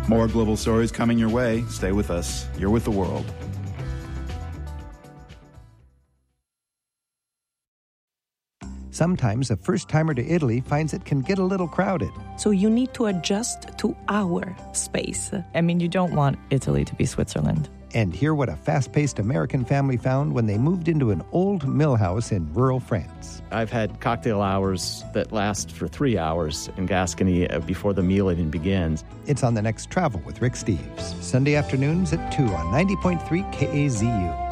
More global stories coming your way. Stay with us. You're with the world. Sometimes a first-timer to Italy finds it can get a little crowded. So you need to adjust to our space. I mean, you don't want Italy to be Switzerland. And hear what a fast-paced American family found when they moved into an old mill house in rural France. I've had cocktail hours that last for 3 hours in Gascony before the meal even begins. It's on The Next Travel with Rick Steves, Sunday afternoons at 2 on 90.3 KAZU.